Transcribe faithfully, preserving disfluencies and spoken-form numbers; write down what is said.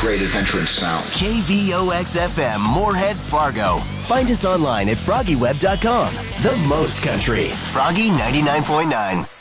great adventure and sound. K V O X F M, Moorhead, Fargo. Find us online at froggy web dot com. The most country. Froggy ninety-nine point nine.